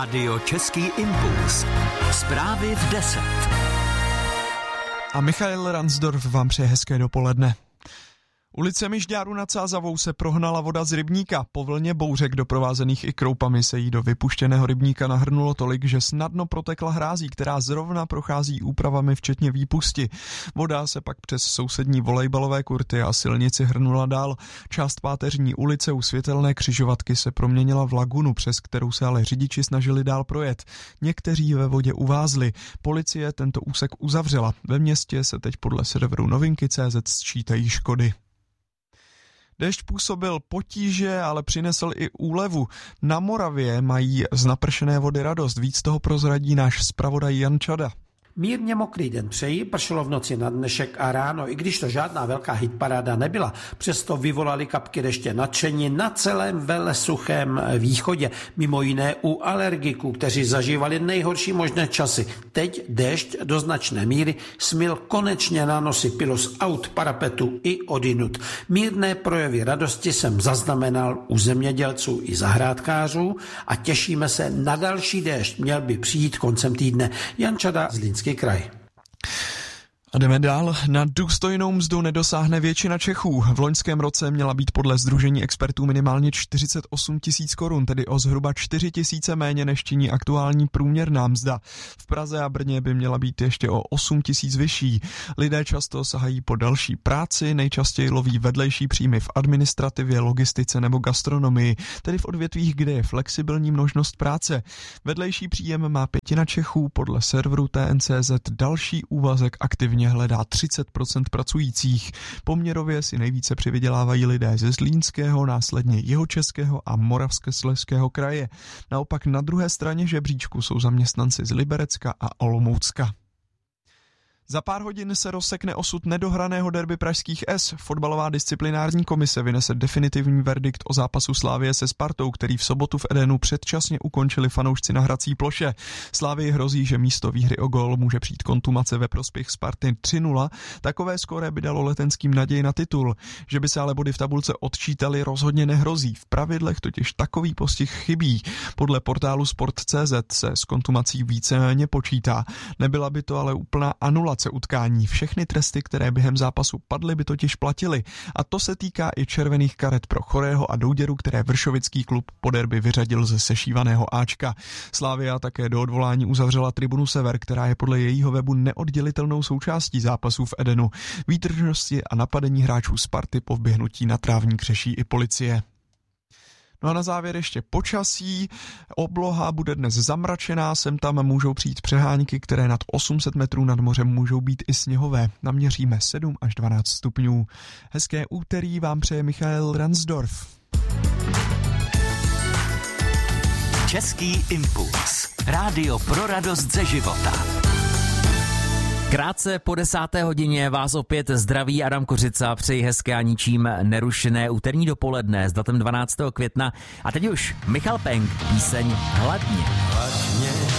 Radio Český impuls. Zprávy v 10. A Michael Ransdorf vám přeje hezké dopoledne. Ulicemi Žďáru nad Sázavou se prohnala voda z rybníka. Po vlně bouřek doprovázených i kroupami se jí do vypuštěného rybníka nahrnulo tolik, že snadno protekla hrází, která zrovna prochází úpravami včetně výpusti. Voda se pak přes sousední volejbalové kurty a silnici hrnula dál. Část páteřní ulice u světelné křižovatky se proměnila v lagunu, přes kterou se ale řidiči snažili dál projet. Někteří ve vodě uvázli. Policie tento úsek uzavřela. Ve městě se teď podle serveru Novinky.cz sčítají škody. Déšť působil potíže, ale přinesl i úlevu. Na Moravě mají z napršené vody radost. Víc toho prozradí náš zpravodaj Jan Čada. Mírně mokrý den přeji, pršelo v noci na dnešek a ráno, i když to žádná velká hitparáda nebyla, přesto vyvolali kapky deště nadšení na celém velesuchém východě, mimo jiné u alergiků, kteří zažívali nejhorší možné časy. Teď déšť do značné míry smyl konečně na nosy pylu z aut, parapetu i odinut. Mírné projevy radosti jsem zaznamenal u zemědělců i zahrádkářů a těšíme se na další déšť. Měl by přijít koncem týdne. Jan Čada, Zlínský kraj. A jdeme dál. Na důstojnou mzdu nedosáhne většina Čechů. V loňském roce měla být podle Sdružení expertů minimálně 48 000 korun, tedy o zhruba 4 000 méně než činí aktuální průměrná mzda. V Praze a Brně by měla být ještě o 8 000 vyšší. Lidé často sahají po další práci, nejčastěji loví vedlejší příjmy v administrativě, logistice nebo gastronomii, tedy v odvětvích, kde je flexibilní možnost práce. Vedlejší příjem má pětina Čechů, podle serveru TN.cz další úvazek aktivně hledá 30% pracujících. Poměrově si nejvíce přivydělávají lidé ze Zlínského, následně Jihočeského a Moravskoslezského kraje. Naopak na druhé straně žebříčku jsou zaměstnanci z Liberecka a Olomoucka. Za pár hodin se rozsekne osud nedohraného derby pražských S. Fotbalová disciplinární komise vynese definitivní verdikt o zápasu Slavie se Spartou, který v sobotu v Edenu předčasně ukončili fanoušci na hrací ploše. Slavii hrozí, že místo výhry o gól může přijít kontumace ve prospěch Sparty 3-0. Takové skóre by dalo letenským naději na titul. Že by se ale body v tabulce odčítaly, rozhodně nehrozí. V pravidlech totiž takový postih chybí. Podle portálu Sport.cz se s kontumací víceméně počítá. Nebyla by to ale úplná anulace utkání. Všechny tresty, které během zápasu padly, by totiž platily. A to se týká i červených karet pro Chorého a Douděru, které vršovický klub po derby vyřadil ze sešívaného Ačka. Slavia také do odvolání uzavřela tribunu Sever, která je podle jejího webu neoddělitelnou součástí zápasů v Edenu. Výtržnosti a napadení hráčů Sparty po vběhnutí na trávník řeší i policie. No a na závěr ještě počasí. Obloha bude dnes zamračená, sem tam můžou přijít přehánky, které nad 800 metrů nad mořem můžou být i sněhové. Naměříme 7 až 12 stupňů. Hezké úterý vám přeje Michael Ransdorf. Český impuls. Rádio pro radost ze života. Krátce po 10. hodině vás opět zdraví Adam Kořica, přeji hezké a ničím nerušené úterní dopoledne s datem 12. května. A teď už Michal Penk, píseň Hladně.